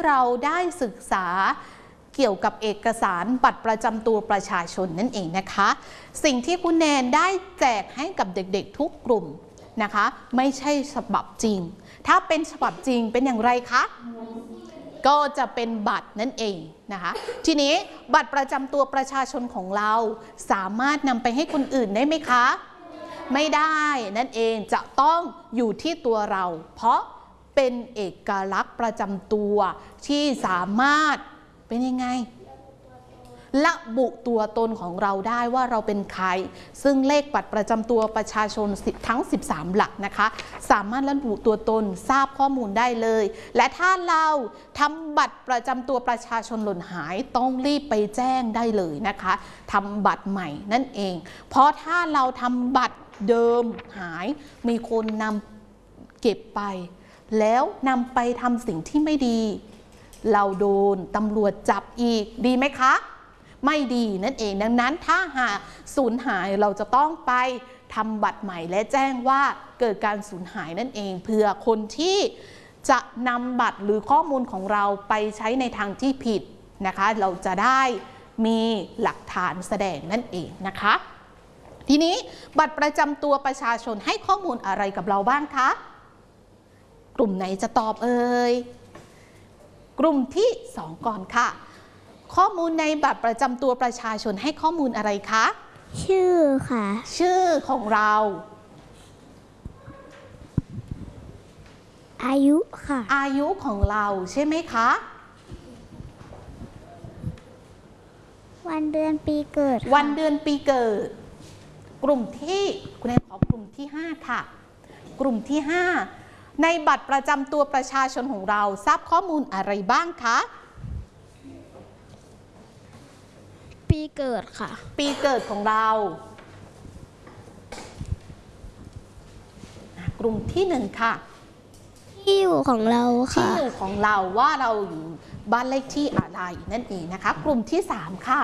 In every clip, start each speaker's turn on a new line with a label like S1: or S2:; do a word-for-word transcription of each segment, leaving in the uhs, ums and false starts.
S1: เราได้ศึกษาเกี่ยวกับเอกสารบัตรประจำตัวประชาชนนั่นเองนะคะสิ่งที่คุณแนนได้แจกให้กับเด็กๆทุกกลุ่มนะคะไม่ใช่ฉบับจริงถ้าเป็นฉบับจริงเป็นอย่างไรคะก็จะเป็นบัตรนั่นเองนะคะทีนี้บัตรประจำตัวประชาชนของเราสามารถนำไปให้คนอื่นได้ไหมคะไม่ได้นั่นเองจะต้องอยู่ที่ตัวเราเพราะเป็นเอกลักษณ์ประจำตัวที่สามารถเป็นยังไงระบุตัวตนของเราได้ว่าเราเป็นใครซึ่งเลขบัตรประจำตัวประชาชนทั้งสิบสามหลักนะคะสามารถระบุตัวตนทราบข้อมูลได้เลยและถ้าเราทำบัตรประจำตัวประชาชนหล่นหายต้องรีบไปแจ้งได้เลยนะคะทำบัตรใหม่นั่นเองเพราะถ้าเราทำบัตรเดิมหายมีคนนำเก็บไปแล้วนำไปทำสิ่งที่ไม่ดีเราโดนตำรวจจับอีกดีไหมคะไม่ดีนั่นเองดังนั้นถ้าหากสูญหายเราจะต้องไปทำบัตรใหม่และแจ้งว่าเกิดการสูญหายนั่นเองเพื่อคนที่จะนำบัตรหรือข้อมูลของเราไปใช้ในทางที่ผิดนะคะเราจะได้มีหลักฐานแสดงนั่นเองนะคะทีนี้บัตรประจำตัวประชาชนให้ข้อมูลอะไรกับเราบ้างคะกลุ่มไหนจะตอบเอ่ยกลุ่มที่สองก่อนค่ะข้อมูลในบัตรประจำตัวประชาชนให้ข้อมูลอะไรคะ
S2: ชื่อค่ะ
S1: ชื่อของเรา
S2: อายุค่ะ
S1: อายุของเราใช่ไหมคะ
S2: วันเดือนปีเกิด
S1: วันเดือนปีเกิดกลุ่มที่คุณแอนขอกลุ่มที่ห้าค่ะกลุ่มที่ห้าในบัตรประจำตัวประชาชนของเราทราบข้อมูลอะไรบ้างคะ
S2: ปีเกิดค่ะ
S1: ปีเกิดของเรากลุ่มที่หนึ่งค่ะ
S2: ที่อยู่ของเราค่ะ
S1: ที่อยู่ของเราว่าเราอยู่บ้านเลขที่อะไรนั่นเองนะคะกลุ่มที่สามค่ะ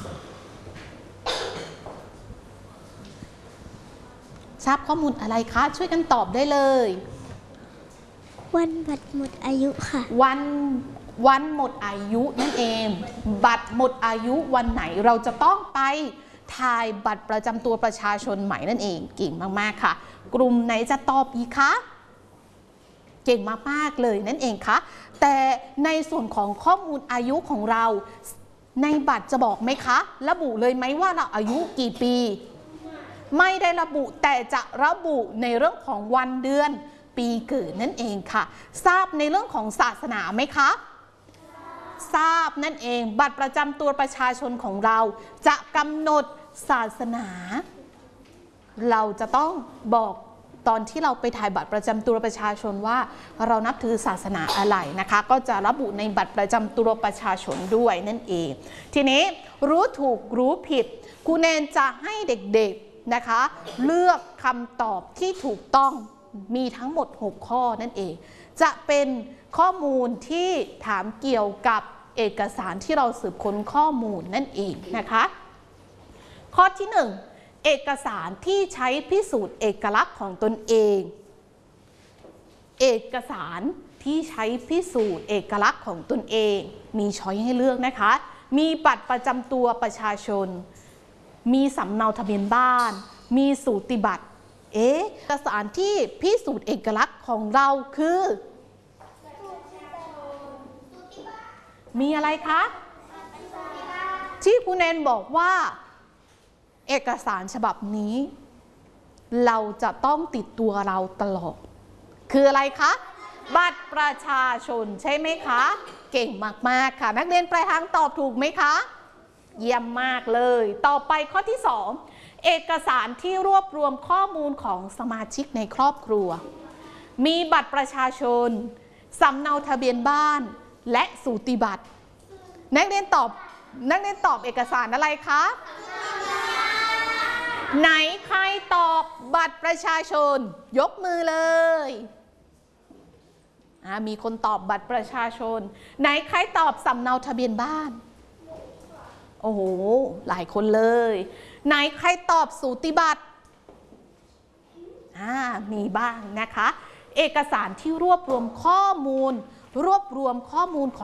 S1: ทราบข้อมูลอะไรคะช่วยกันตอบได้เลย
S2: วันบัตรหมดอายุค่ะ
S1: วันวันหมดอายุนั่นเองบัตรหมดอายุวันไหนเราจะต้องไปถ่ายบัตรประจำตัวประชาชนใหม่นั่นเองเก่งมากๆค่ะกลุ่มไหนจะตอบอีกคะเก่งมากๆเลยนั่นเองค่ะแต่ในส่วนของข้อมูลอายุของเราในบัตรจะบอกไหมคะระบุเลยไหมว่าเราอายุกี่ปีไม่ได้ระบุแต่จะระบุในเรื่องของวันเดือนปีเกิดนั่นเองค่ะทราบในเรื่องของศาสนาไหมคะทราบนั่นเองบัตรประจำตัวประชาชนของเราจะกำหนดศาสนาเราจะต้องบอกตอนที่เราไปถ่ายบัตรประจำตัวประชาชนว่าเรานับถือศาสนาอะไรนะคะก็จะระบุในบัตรประจำตัวประชาชนด้วยนั่นเองทีนี้รู้ถูกรู้ผิดครูแนนจะให้เด็กๆนะคะเลือกคำตอบที่ถูกต้องมีทั้งหมดหกข้อนั่นเองจะเป็นข้อมูลที่ถามเกี่ยวกับเอกสารที่เราสืบค้นข้อมูลนั่นเองนะคะข้อที่หนึ่งเอกสารที่ใช้พิสูจน์เอกลักษณ์ของตนเองเอกสารที่ใช้พิสูจน์เอกลักษณ์ของตนเองมีช้อยให้เลือกนะคะมีบัตรประจำตัวประชาชนมีสำเนาทะเบียนบ้านมีสูติบัตรเอ๊ะเอกสารที่พิสูจน์เอกลักษณ์ของเราคือมีอะไรคะที่ครูแนนบอกว่าเอกสารฉบับนี้เราจะต้องติดตัวเราตลอดคืออะไรคะบัตรประชาชนใช่ไหมคะเก่งมากๆค่ะนักเรียนปลายทางตอบถูกไหมคะเยี่ยมมากเลยต่อไปข้อที่สองเอกสารที่รวบรวมข้อมูลของสมาชิกในครอบครัวมีบัตรประชาชนสำเนาทะเบียนบ้านและสูติบัตรนักเรียนตอบนักเรียนตอบเอกสารอะไรคะไหนใครตอบบัตรประชาชนยกมือเลยมีคนตอบบัตรประชาชนไหนใครตอบสำเนาทะเบียนบ้านโอ้โหหลายคนเลยไหนใครตอบสูติบัตรมีบ้างนะคะเอกสารที่รวบรวมข้อมูลรวบรวมข้อมูลของ